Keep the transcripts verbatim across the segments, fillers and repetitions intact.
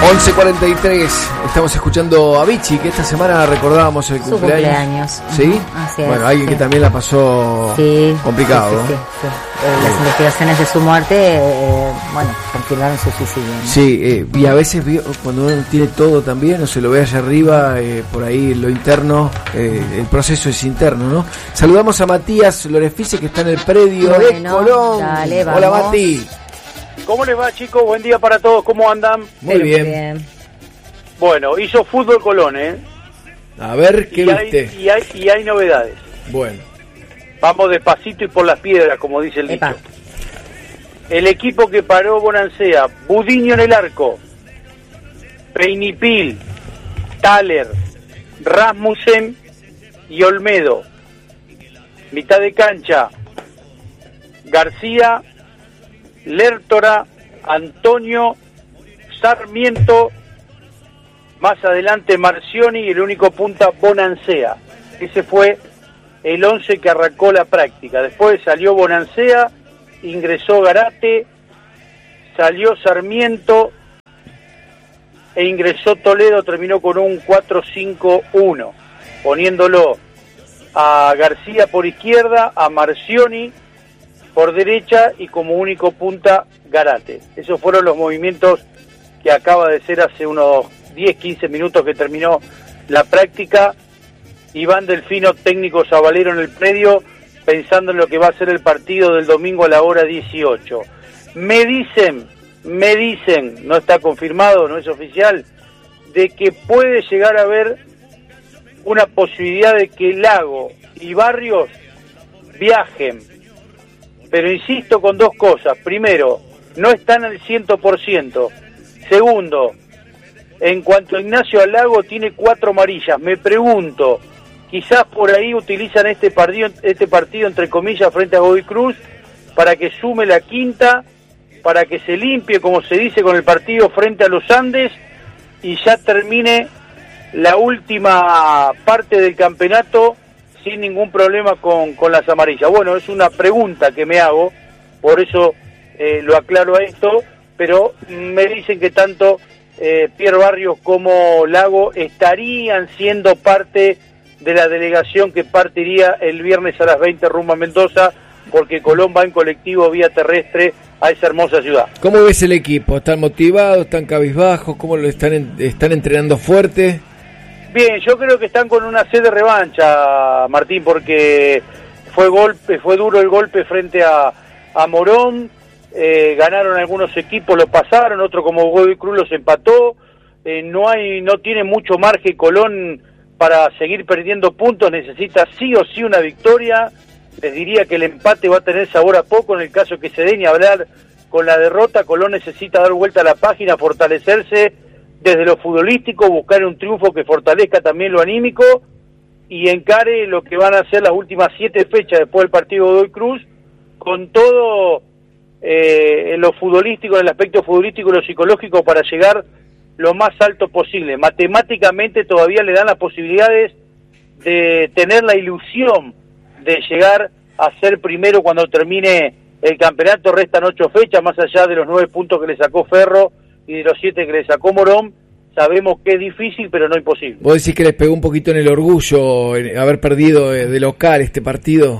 once cuarenta y tres, estamos escuchando a Vichy, que esta semana recordábamos el Su cumpleaños. cumpleaños. ¿Sí? Uh-huh. Así es, bueno, alguien sí. que también la pasó sí, complicado, sí, ¿no? sí, sí, sí. Eh, las investigaciones de su muerte, eh, bueno, confirmaron su suicidio, ¿no? Sí, eh, y a veces cuando uno tiene todo también, o se lo ve allá arriba, eh, por ahí lo interno, eh, el proceso es interno, ¿no? Saludamos a Matías Lorefice, que está en el predio bueno, de Colón. Dale, vamos. Hola, Mati. ¿Cómo les va, chicos? Buen día para todos. ¿Cómo andan? Muy Pero bien. bien. Bueno, hizo fútbol Colón, ¿eh? A ver, ¿qué y viste? Hay, y, hay, y hay novedades. Bueno. Vamos despacito y por las piedras, como dice el Epa. dicho. El equipo que paró Bonancea, Budiño en el arco, Peinipil, Thaler, Rasmussen y Olmedo. Mitad de cancha, García, Lertora, Antonio, Sarmiento, más adelante Marcioni y el único punta Bonancea. Ese fue el once que arrancó la práctica. Después salió Bonancea, ingresó Garate, salió Sarmiento e ingresó Toledo, terminó con un cuatro cinco uno, poniéndolo a García por izquierda, a Marcioni por derecha y como único punta Garate. Esos fueron los movimientos que acaba de ser hace unos diez quince minutos que terminó la práctica. Iván Delfino, técnico sabalero en el predio, pensando en lo que va a ser el partido del domingo a la hora dieciocho. Me dicen, me dicen, no está confirmado, no es oficial, de que puede llegar a haber una posibilidad de que Lago y Barrios viajen. Pero insisto con dos cosas. Primero, no están al cien por ciento. Segundo, en cuanto a Ignacio Lago, tiene cuatro amarillas. Me pregunto, quizás por ahí utilizan este partido, este partido entre comillas frente a Godoy Cruz para que sume la quinta, para que se limpie, como se dice, con el partido frente a los Andes y ya termine la última parte del campeonato sin ningún problema con, con las amarillas. Bueno, es una pregunta que me hago, por eso eh, lo aclaro a esto, pero me dicen que tanto eh, Pierre Barrios como Lago estarían siendo parte de la delegación que partiría el viernes a las veinte rumbo a Mendoza, porque Colón va en colectivo vía terrestre a esa hermosa ciudad. ¿Cómo ves el equipo? ¿Están motivados? ¿Están cabizbajos? ¿Cómo lo están, en, están entrenando fuerte? Bien, yo creo que están con una sed de revancha, Martín, porque fue golpe, fue duro el golpe frente a, a Morón, eh, ganaron algunos equipos, lo pasaron, otro como Godoy Cruz los empató, eh, no hay, no tiene mucho margen Colón para seguir perdiendo puntos, necesita sí o sí una victoria. Les diría que el empate va a tener sabor a poco en el caso que se dé, ni hablar con la derrota. Colón necesita dar vuelta a la página, fortalecerse desde lo futbolístico, buscar un triunfo que fortalezca también lo anímico y encare lo que van a ser las últimas siete fechas después del partido de Godoy Cruz, con todo eh, en lo futbolístico, en el aspecto futbolístico y lo psicológico para llegar lo más alto posible. Matemáticamente todavía le dan las posibilidades de tener la ilusión de llegar a ser primero cuando termine el campeonato. Restan ocho fechas, más allá de los nueve puntos que le sacó Ferro y de los siete que le sacó Morón. Sabemos que es difícil, pero no imposible. ¿Vos decís que les pegó un poquito en el orgullo en haber perdido de local este partido?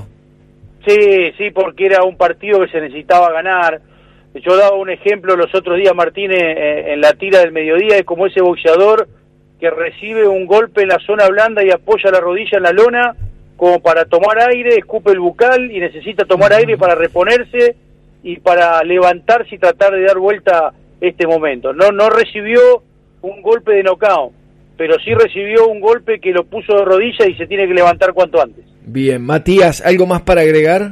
Sí, sí, porque era un partido que se necesitaba ganar. Yo daba un ejemplo los otros días, Martínez, en la tira del mediodía, es como ese boxeador que recibe un golpe en la zona blanda y apoya la rodilla en la lona como para tomar aire, escupe el bucal y necesita tomar aire para reponerse y para levantarse y tratar de dar vuelta este momento. No, no recibió un golpe de knockout, pero sí recibió un golpe que lo puso de rodillas y se tiene que levantar cuanto antes. Bien, Matías, ¿algo más para agregar?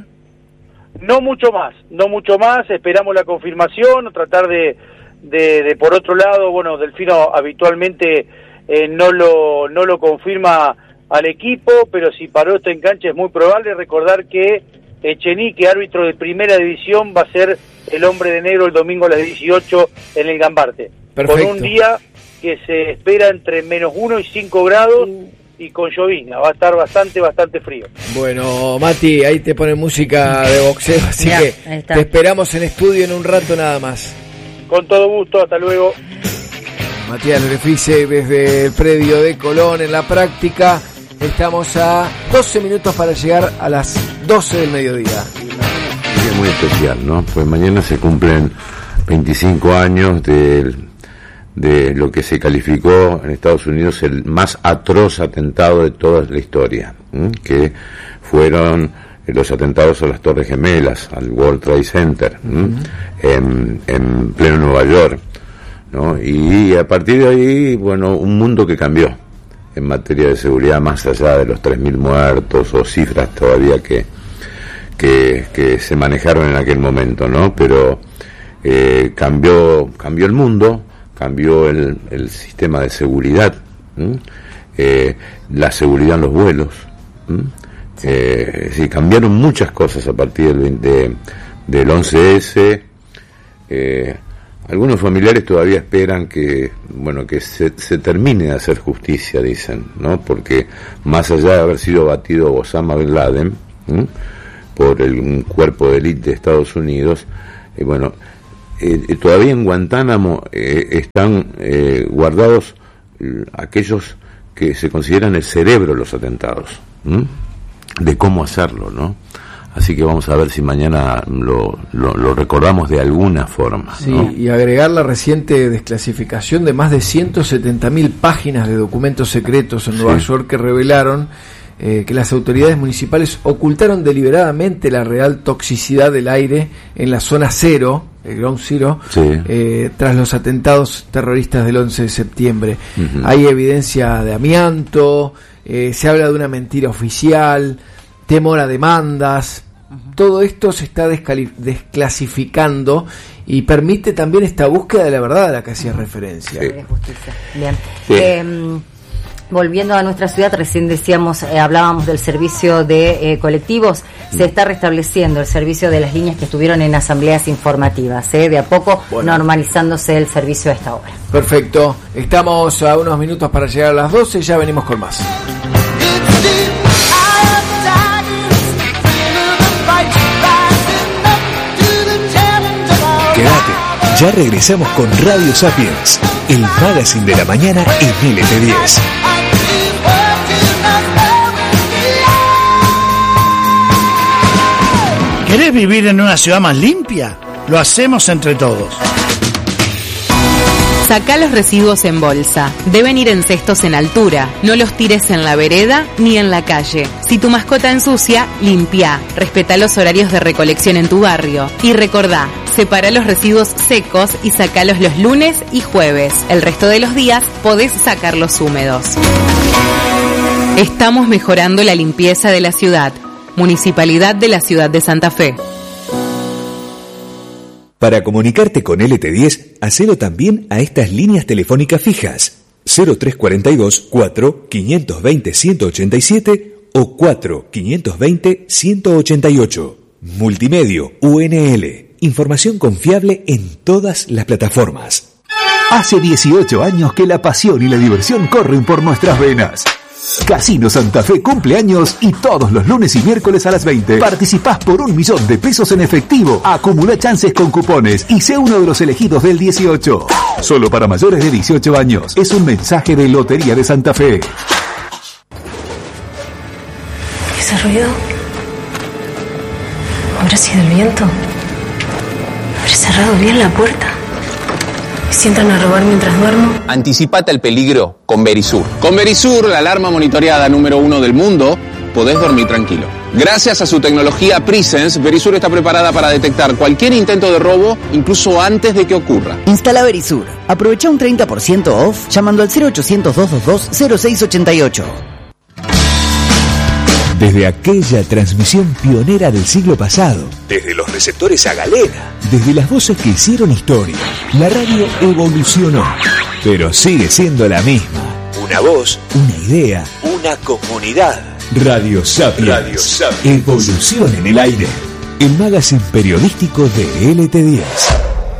No mucho más, no mucho más, esperamos la confirmación, tratar de, de, de por otro lado, bueno, Delfino habitualmente eh, no lo no lo confirma al equipo, pero si paró esto en cancha es muy probable. Recordar que Echenique, árbitro de primera división, va a ser el hombre de negro el domingo a las dieciocho en el Gambarte. Perfecto. Con un día que se espera entre menos uno y cinco grados y con llovizna, va a estar bastante, bastante frío. Bueno, Mati, ahí te pone música de boxeo, así Mirá, que ahí está. te esperamos en estudio en un rato nada más. Con todo gusto, hasta luego. Matías Lorefice desde el predio de Colón en la práctica. Estamos a doce minutos para llegar a las doce del mediodía. Es muy especial, ¿no? Pues mañana se cumplen veinticinco años de, de lo que se calificó en Estados Unidos el más atroz atentado de toda la historia, ¿eh? Que fueron los atentados a las Torres Gemelas, al World Trade Center, uh-huh. en, en pleno Nueva York, ¿no? Y a partir de ahí, bueno, un mundo que cambió en materia de seguridad, más allá de los tres mil muertos o cifras todavía que, que, que se manejaron en aquel momento, ¿no? Pero eh, cambió, cambió el mundo, cambió el, el sistema de seguridad, eh, la seguridad en los vuelos, ¿m? Eh, sí, cambiaron muchas cosas a partir del, de, del once ese. Eh, algunos familiares todavía esperan que, bueno, que se, se termine de hacer justicia, dicen, ¿no? Porque más allá de haber sido batido Osama Bin Laden, ¿m? por el, un cuerpo de élite de Estados Unidos, eh, bueno, eh, todavía en Guantánamo eh, están eh, guardados eh, aquellos que se consideran el cerebro de los atentados, ¿m? de cómo hacerlo, ¿no? Así que vamos a ver si mañana lo, lo, lo recordamos de alguna forma, sí, ¿no? Y agregar la reciente desclasificación de más de ciento setenta mil páginas de documentos secretos en sí. Nueva York que revelaron eh, que las autoridades municipales ocultaron deliberadamente la real toxicidad del aire en la zona cero, el Ground Zero, sí. eh, tras los atentados terroristas del once de septiembre. Uh-huh. Hay evidencia de amianto, eh, se habla de una mentira oficial, temor a demandas. Uh-huh. Todo esto se está descali- desclasificando y permite también esta búsqueda de la verdad a la que hacía referencia. Sí. Bien. Sí. Eh, volviendo a nuestra ciudad, recién decíamos, eh, hablábamos del servicio de eh, colectivos. Se está restableciendo el servicio de las líneas que estuvieron en asambleas informativas, ¿eh? de a poco bueno. normalizándose el servicio a esta hora. Perfecto, estamos a unos minutos para llegar a las doce, ya venimos con más. Quédate, ya regresamos con Radio Sapiens, el magazine de la mañana en L T diez. ¿Querés vivir en una ciudad más limpia? Lo hacemos entre todos. Sacá los residuos en bolsa. Deben ir en cestos en altura. No los tires en la vereda ni en la calle. Si tu mascota ensucia, limpia. Respetá los horarios de recolección en tu barrio. Y recordá, separa los residuos secos y sacalos los lunes y jueves. El resto de los días podés sacarlos húmedos. Estamos mejorando la limpieza de la ciudad. Municipalidad de la Ciudad de Santa Fe. Para comunicarte con L T diez, hacelo también a estas líneas telefónicas fijas: cero tres cuarenta y dos, cuatro, quinientos veinte, ciento ochenta y siete o cuatro, quinientos veinte, ciento ochenta y ocho. Multimedio U N L. Información confiable en todas las plataformas. Hace dieciocho años que la pasión y la diversión corren por nuestras venas. Casino Santa Fe cumple años y todos los lunes y miércoles a las veinte participás por un millón de pesos en efectivo. Acumula chances con cupones y sé uno de los elegidos del dieciocho. Solo para mayores de dieciocho años. Es un mensaje de Lotería de Santa Fe. ¿Ese ruido? ¿Habrá sido el viento? ¿Habré cerrado bien la puerta? ¿Si entran a robar mientras duermo? Anticipate al peligro con Verisur. Con Verisur, la alarma monitoreada número uno del mundo, podés dormir tranquilo. Gracias a su tecnología Presence, Verisur está preparada para detectar cualquier intento de robo, incluso antes de que ocurra. Instala Verisur. Aprovecha un treinta por ciento off llamando al cero ochocientos, doscientos veintidós, cero seis ochenta y ocho. Desde aquella transmisión pionera del siglo pasado, desde los receptores a galena, desde las voces que hicieron historia, la radio evolucionó, pero sigue siendo la misma. Una voz, una idea, una comunidad. Radio Sapiens. Radio Sapiens. Evolución en el aire. El magazine periodístico de L T diez.